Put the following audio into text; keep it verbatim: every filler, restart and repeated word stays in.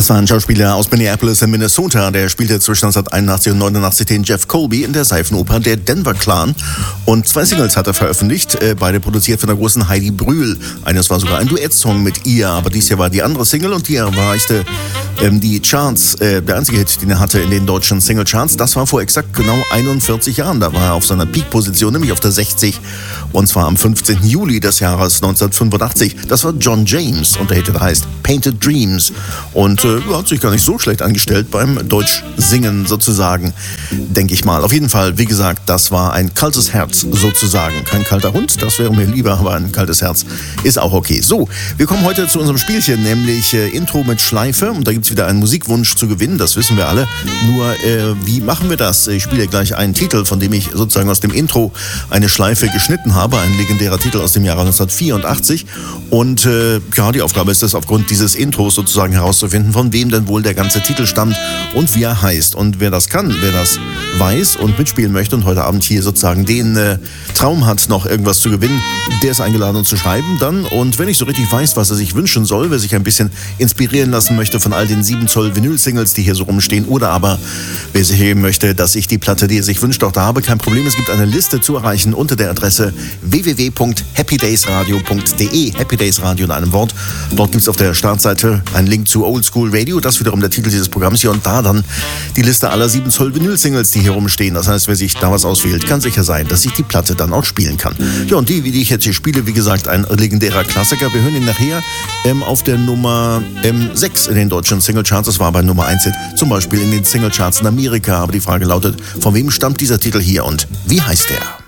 Das war ein Schauspieler aus Minneapolis in Minnesota, der spielte zwischen neunzehnhunderteinundachtzig und neunundachtzig den Jeff Colby in der Seifenoper Der Denver Clan. Und zwei Singles hat er veröffentlicht, äh, beide produziert von der großen Heidi Brühl. Eines war sogar ein Duettsong mit ihr, aber dies Jahr war die andere Single und die erreichte ähm, die Charts. Äh, der einzige Hit, den er hatte in den deutschen Single-Charts, das war vor exakt genau einundvierzig Jahren. Da war er auf seiner Peak-Position, nämlich auf der sechzig. Und zwar am fünfzehnten Juli des Jahres neunzehnhundertfünfundachtzig. Das war John James und der Hit heißt Painted Dreams. Und äh, hat sich gar nicht so schlecht angestellt beim Deutsch-Singen sozusagen, denke ich mal. Auf jeden Fall, wie gesagt, das war ein kaltes Herz sozusagen. Kein kalter Hund, das wäre mir lieber, aber ein kaltes Herz ist auch okay. So, wir kommen heute zu unserem Spielchen, nämlich äh, Intro mit Schleife. Und da gibt es wieder einen Musikwunsch zu gewinnen, das wissen wir alle. Nur, äh, wie machen wir das? Ich spiele gleich einen Titel, von dem ich sozusagen aus dem Intro eine Schleife geschnitten habe. Ein legendärer Titel aus dem Jahre neunzehnhundertvierundachtzig. Und äh, ja, die Aufgabe ist es, aufgrund dieses Intros sozusagen herauszufinden, von wem denn wohl der ganze Titel stammt und wie er heißt. Und wer das kann, wer das weiß und mitspielen möchte und heute Abend hier sozusagen den äh, Traum hat, noch irgendwas zu gewinnen, der ist eingeladen, uns zu schreiben dann. Und wenn ich so richtig weiß, was er sich wünschen soll, wer sich ein bisschen inspirieren lassen möchte von all den sieben Zoll Vinyl-Singles, die hier so rumstehen, oder aber wer sich heben möchte, dass ich die Platte, die er sich wünscht, auch da habe, kein Problem. Es gibt eine Liste zu erreichen unter der Adresse w w w punkt happy days radio punkt d e. Happy Days Radio in einem Wort. Dort gibt es auf der Startseite einen Link zu Old School Radio. Das ist wiederum der Titel dieses Programms hier. Und da dann die Liste aller sieben Zoll Vinyl-Singles, die hier rumstehen. Das heißt, wer sich da was auswählt, kann sicher sein, dass ich die Platte dann auch spielen kann. Ja, und die, wie die ich jetzt hier spiele, wie gesagt, ein legendärer Klassiker. Wir hören ihn nachher ähm, auf der Nummer ähm, sechs in den deutschen Singlecharts. Das war bei Nummer eins Hit, zum Beispiel in den Singlecharts in Amerika. Aber die Frage lautet, von wem stammt dieser Titel hier und wie heißt der?